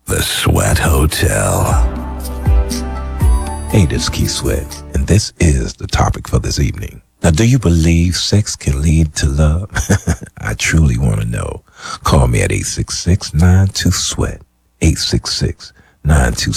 The Sweat Hotel. Hey, this is Keith Sweat, and this is the topic for this evening. Now, do you believe sex can lead to love? I truly want to know. Call me at 866-92-SWEAT, 866-92-SWEAT.